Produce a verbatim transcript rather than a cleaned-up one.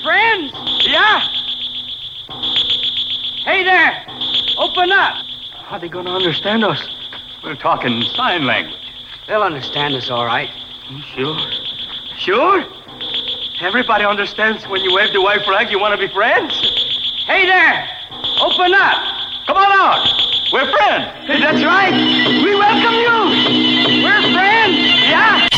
friends? Yeah? Hey there! Open up! How are they going to understand us? We're talking sign language. They'll understand us all right. Sure? Sure? Everybody understands when you wave the white flag, you want to be friends? Hey there! Open up! Come on out! We're friends! That's right! We welcome you! We're friends! Yeah!